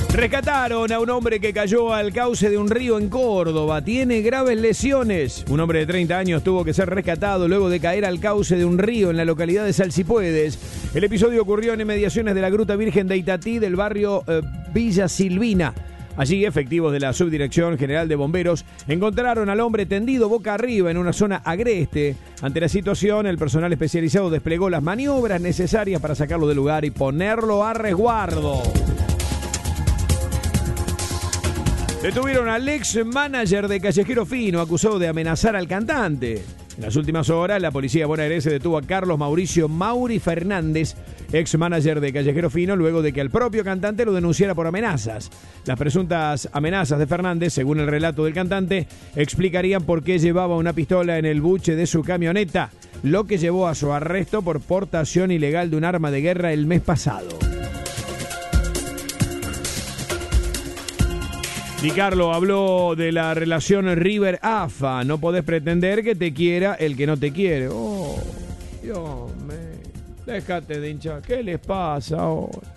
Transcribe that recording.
Rescataron a un hombre que cayó al cauce de un río en Córdoba. Tiene graves lesiones. Un hombre de 30 años tuvo que ser rescatado luego de caer al cauce de un río en la localidad de Salsipuedes. El episodio ocurrió en inmediaciones de la Gruta Virgen de Itatí del barrio Villa Silvina. Allí, efectivos de la Subdirección General de Bomberos encontraron al hombre tendido boca arriba en una zona agreste. Ante la situación, el personal especializado desplegó las maniobras necesarias para sacarlo del lugar y ponerlo a resguardo. Detuvieron al ex manager de Callejero Fino, acusado de amenazar al cantante. En las últimas horas, la policía bonaerense detuvo a Carlos Mauricio Mauri Fernández, ex manager de Callejero Fino, luego de que el propio cantante lo denunciara por amenazas. Las presuntas amenazas de Fernández, según el relato del cantante, explicarían por qué llevaba una pistola en el buche de su camioneta, lo que llevó a su arresto por portación ilegal de un arma de guerra el mes pasado. Di Carlo habló de la relación River-AFA. No podés pretender que te quiera el que no te quiere. Oh, Dios mío. Déjate de hinchar. ¿Qué les pasa ahora?